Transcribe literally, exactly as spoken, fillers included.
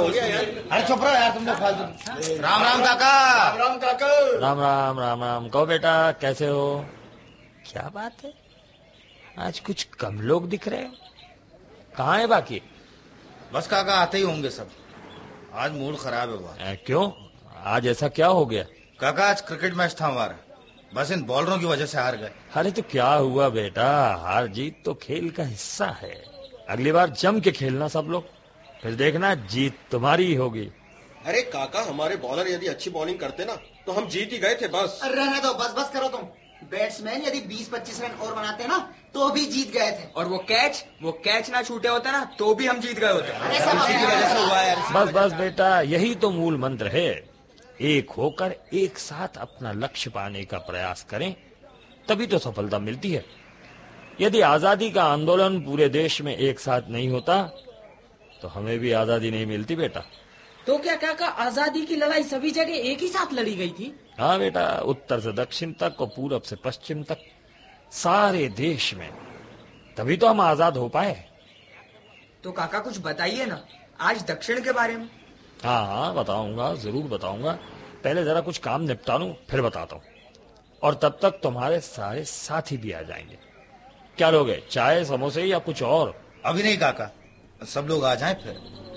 हो गया यार? अरे चुप रहो यार तुम लोग फालतू। राम राम काका। राम राम काका। राम राम राम राम। कहो बेटा कैसे हो? क्या बात है, आज कुछ कम लोग दिख रहे हो, कहाँ है बाकी? बस काका आते ही होंगे सब, आज मूड खराब है बहुत। क्यों, आज ऐसा क्या हो गया? काका आज क्रिकेट मैच था हमारा, बस इन बॉलरों की वजह से हार गए। अरे तो क्या हुआ बेटा, हार जीत तो खेल का हिस्सा है। अगली बार जम के खेलना सब लोग, फिर देखना जीत तुम्हारी ही होगी। अरे काका हमारे बॉलर यदि अच्छी बॉलिंग करते ना तो हम जीत ही गए थे। बस रहने दो, बस बस करो तुम। बैट्समैन यदि बीस पच्चीस रन और बनाते ना तो भी जीत गए थे। और वो कैच वो कैच ना छूटे होता ना तो भी हम जीत गए होते। उसी की वजह से हुआ है। बस बस बेटा, यही तो मूल मंत्र है। एक होकर एक साथ अपना लक्ष्य पाने का प्रयास करें, तभी तो सफलता मिलती है। यदि आजादी का आंदोलन पूरे देश में एक साथ नहीं होता तो हमें भी आजादी नहीं मिलती बेटा। तो क्या काका आजादी की लड़ाई सभी जगह एक ही साथ लड़ी गई थी? हाँ बेटा, उत्तर से दक्षिण तक और पूरब से पश्चिम तक, सारे देश में, तभी तो हम आजाद हो पाए। तो काका कुछ बताइए ना आज दक्षिण के बारे में। हाँ हाँ बताऊंगा, जरूर बताऊंगा। पहले जरा कुछ काम निपटा लूं फिर बताता हूँ। और तब तक तुम्हारे सारे साथी भी आ जाएंगे। क्या लोगे, चाय समोसे या कुछ और? अभी नहीं काका, सब लोग आ जाएं फिर।